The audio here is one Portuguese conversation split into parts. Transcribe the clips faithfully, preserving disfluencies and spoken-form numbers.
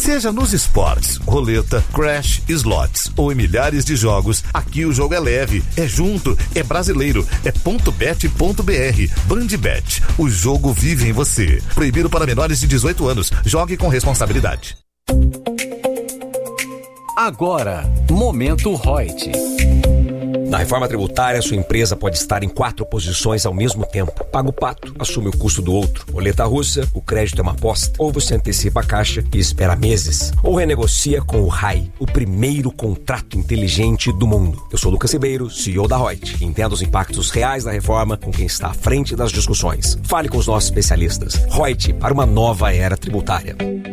Seja nos esportes, roleta, crash, slots ou em milhares de jogos, aqui o jogo é leve, é junto, é brasileiro, é ponto bet ponto br. Bandbet, o jogo vive em você. Proibido para menores de dezoito anos. Jogue com responsabilidade. Agora, Momento Reut. Na reforma tributária, sua empresa pode estar em quatro posições ao mesmo tempo. Paga o pato, assume o custo do outro. Roleta russa, o crédito é uma aposta. Ou você antecipa a caixa e espera meses. Ou renegocia com o R A I, o primeiro contrato inteligente do mundo. Eu sou Lucas Ribeiro, C E O da Reut. Entenda os impactos reais da reforma com quem está à frente das discussões. Fale com os nossos especialistas. Reut, para uma nova era tributária.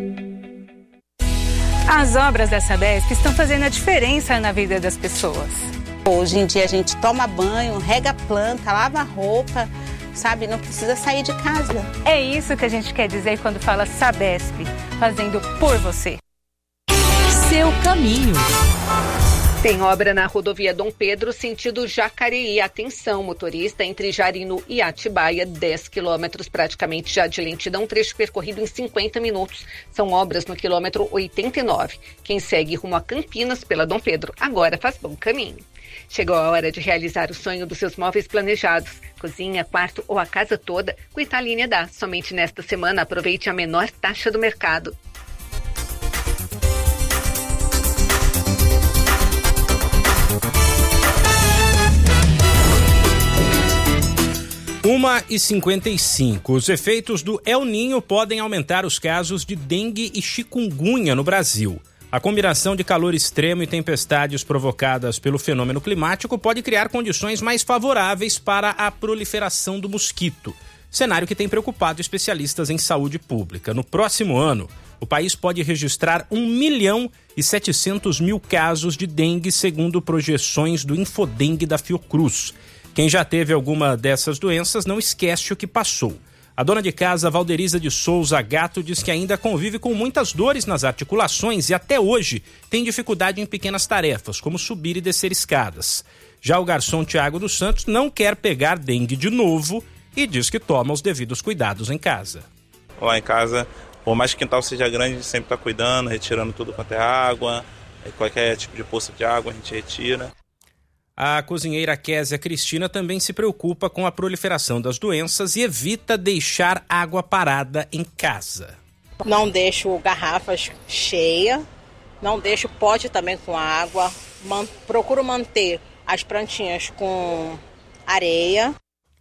As obras da Sabesp estão fazendo a diferença na vida das pessoas. Hoje em dia a gente toma banho, rega a planta, lava a roupa, sabe? Não precisa sair de casa. É isso que a gente quer dizer quando fala Sabesp, fazendo por você. Seu caminho. Tem obra na rodovia Dom Pedro, sentido Jacareí. Atenção, motorista, entre Jarinu e Atibaia, dez quilômetros praticamente já de lentidão, trecho percorrido em cinquenta minutos. São obras no quilômetro oitenta e nove. Quem segue rumo a Campinas pela Dom Pedro agora faz bom caminho. Chegou a hora de realizar o sonho dos seus móveis planejados. Cozinha, quarto ou a casa toda, com Italínia dá. Somente nesta semana aproveite a menor taxa do mercado. uma e cinquenta e cinco. Os efeitos do El Niño podem aumentar os casos de dengue e chikungunya no Brasil. A combinação de calor extremo e tempestades provocadas pelo fenômeno climático pode criar condições mais favoráveis para a proliferação do mosquito, cenário que tem preocupado especialistas em saúde pública. No próximo ano, o país pode registrar um milhão e setecentos mil casos de dengue, segundo projeções do Infodengue da Fiocruz. Quem já teve alguma dessas doenças não esquece o que passou. A dona de casa, Valderiza de Souza Gato, diz que ainda convive com muitas dores nas articulações e até hoje tem dificuldade em pequenas tarefas, como subir e descer escadas. Já o garçom Tiago dos Santos não quer pegar dengue de novo e diz que toma os devidos cuidados em casa. Lá em casa, por mais que o quintal seja grande, a gente sempre está cuidando, retirando tudo quanto é água, qualquer tipo de poça de água a gente retira. A cozinheira Késia Cristina também se preocupa com a proliferação das doenças e evita deixar água parada em casa. Não deixo garrafas cheias, não deixo pote também com água, man, procuro manter as plantinhas com areia.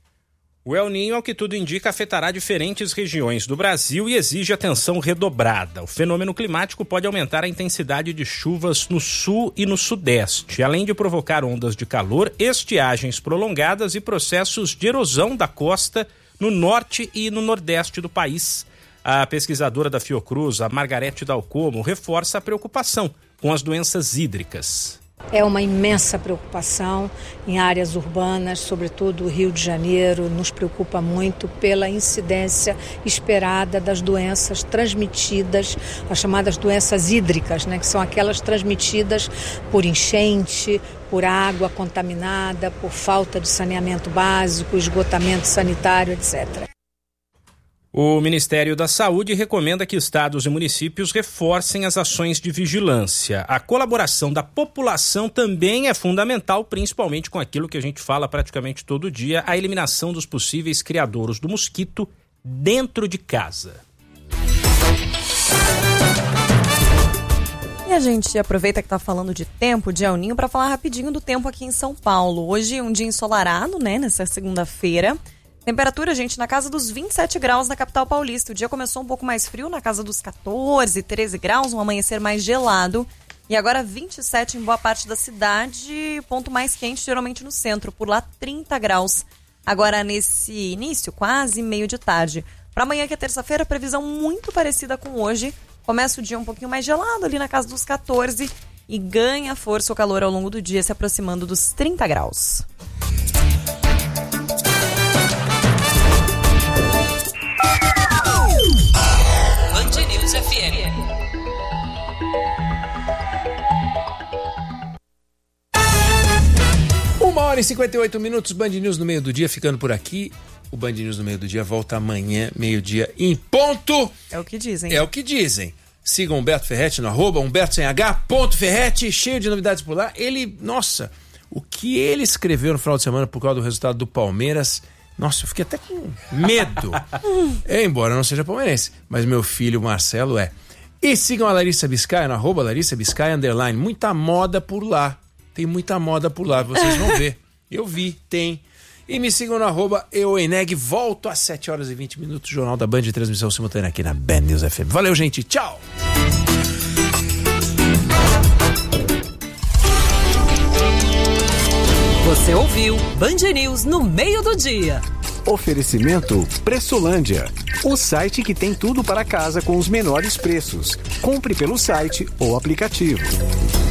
O El Niño, ao que tudo indica, afetará diferentes regiões do Brasil e exige atenção redobrada. O fenômeno climático pode aumentar a intensidade de chuvas no sul e no sudeste, além de provocar ondas de calor, estiagens prolongadas e processos de erosão da costa no norte e no nordeste do país. A pesquisadora da Fiocruz, a Margarete Dalcomo, reforça a preocupação com as doenças hídricas. É uma imensa preocupação em áreas urbanas, sobretudo o Rio de Janeiro, nos preocupa muito pela incidência esperada das doenças transmitidas, as chamadas doenças hídricas, né, que são aquelas transmitidas por enchente, por água contaminada, por falta de saneamento básico, esgotamento sanitário, etcétera. O Ministério da Saúde recomenda que estados e municípios reforcem as ações de vigilância. A colaboração da população também é fundamental, principalmente com aquilo que a gente fala praticamente todo dia, a eliminação dos possíveis criadouros do mosquito dentro de casa. E a gente aproveita que está falando de tempo, de El Niño, para falar rapidinho do tempo aqui em São Paulo. Hoje é um dia ensolarado, né, nessa segunda-feira. Temperatura, gente, na casa dos vinte e sete graus na capital paulista. O dia começou um pouco mais frio, na casa dos catorze, treze graus, um amanhecer mais gelado. E agora vinte e sete em boa parte da cidade, ponto mais quente geralmente no centro, por lá trinta graus. Agora nesse início, quase meio de tarde. Para amanhã, que é terça-feira, previsão muito parecida com hoje. Começa o dia um pouquinho mais gelado, ali na casa dos catorze, e ganha força o calor ao longo do dia, se aproximando dos trinta graus. F M. Uma hora e cinquenta e oito minutos, Band News no meio do dia, ficando por aqui. O Band News no meio do dia volta amanhã, meio-dia em ponto. É o que dizem. É o que dizem. Sigam Humberto Ferretti no arroba Humberto sem H, ponto Ferretti, cheio de novidades por lá. Ele, nossa, o que ele escreveu no final de semana por causa do resultado do Palmeiras, nossa, eu fiquei até com medo. É, embora eu não seja palmeirense, mas meu filho Marcelo é. E sigam a Larissa Biscaia no arroba Larissa Biscaia underline. Muita moda por lá. Tem muita moda por lá, vocês vão ver. Eu vi, tem. E me sigam no arroba Eueneg. Volto às sete horas e vinte minutos. Jornal da Band de transmissão simultânea aqui na Band News F M. Valeu, gente. Tchau. Você ouviu Band News no meio do dia. Oferecimento Pressolândia, o site que tem tudo para casa com os menores preços. Compre pelo site ou aplicativo.